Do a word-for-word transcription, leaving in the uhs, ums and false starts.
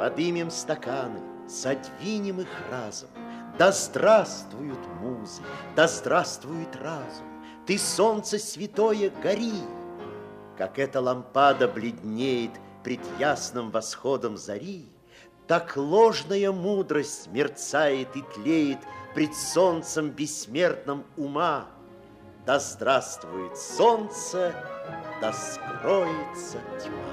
Подымем стаканы, задвинем их разом. Да здравствуют музы, да здравствует разум. Ты, солнце святое, гори. Как эта лампада бледнеет пред ясным восходом зари, так ложная мудрость мерцает и тлеет пред солнцем бессмертным ума. Да здравствует солнце, да скроется тьма.